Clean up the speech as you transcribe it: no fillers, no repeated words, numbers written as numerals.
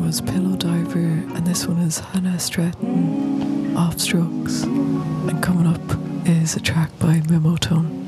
was Pillow Diver, and this one is Hannah Stratton, Off Strokes. And coming up is a track by Mimotone.